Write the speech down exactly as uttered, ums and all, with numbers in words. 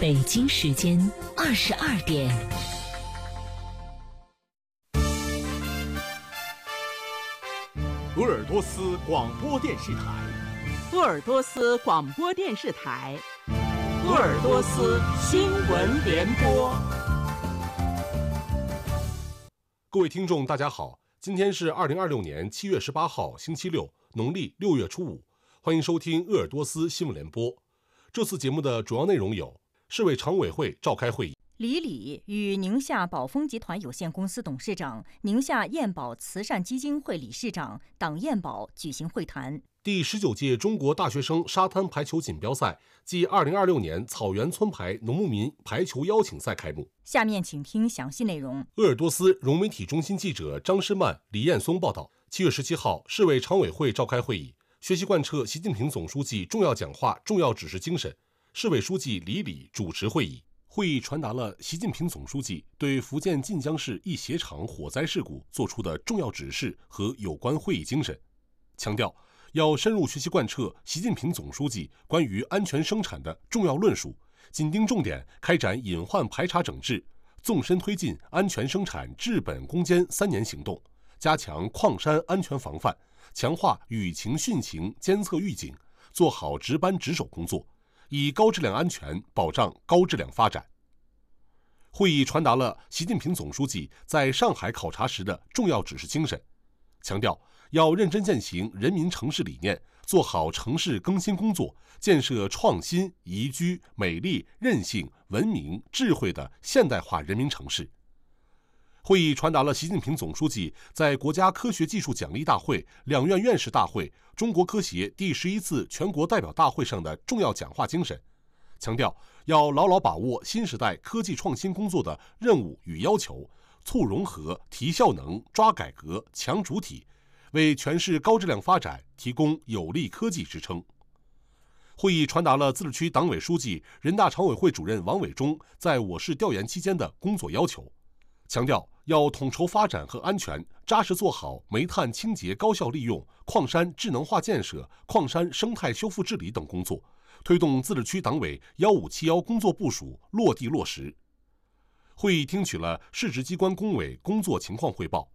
北京时间二十二点。 鄂尔多斯广播电视台， 鄂尔多斯广播电视台，鄂尔多斯新闻联播。 各位听众，大家好，今天是二零二六年七月十八号，星期六，农历六月初五，欢迎收听鄂尔多斯新闻联播。这次节目的主要内容有：市委常委会召开会议。 李李与宁夏宝丰集团有限公司董事长、宁夏燕宝慈善基金会理事长党燕宝举行会谈。 第十九届中国大学生沙滩排球锦标赛暨二零二六年草原村排农牧民排球邀请赛开幕。 下面请听详细内容。 鄂尔多斯融媒体中心记者张诗曼、李彦松报道。七月十七号，市委常委会召开会议，学习贯彻习近平总书记重要讲话、重要指示精神。市委书记李李主持会议。会议传达了习近平总书记对福建晋江市一鞋厂火灾事故作出的重要指示和有关会议精神，强调要深入学习贯彻习近平总书记关于安全生产的重要论述，紧盯重点开展隐患排查整治，纵深推进安全生产治本攻坚三年行动，加强矿山安全防范，强化雨情汛情监测预警，做好值班值守工作，以高质量安全保障高质量发展。会议传达了习近平总书记在上海考察时的重要指示精神，强调要认真践行人民城市理念，做好城市更新工作，建设创新、宜居、美丽、韧性、文明、智慧的现代化人民城市。会议传达了习近平总书记在国家科学技术奖励大会、两院院士大会、中国科协第十一次全国代表大会上的重要讲话精神，强调要牢牢把握新时代科技创新工作的任务与要求，促融合、提效能、抓改革、强主体，为全市高质量发展提供有力科技支撑。会议传达了自治区党委书记、人大常委会主任王伟忠在我市调研期间的工作要求，强调要统筹发展和安全，扎实做好煤炭清洁高效利用、矿山智能化建设、矿山生态修复治理等工作，推动自治区党委幺五七幺工作部署落地落实。会议听取了市直机关工委工作情况汇报，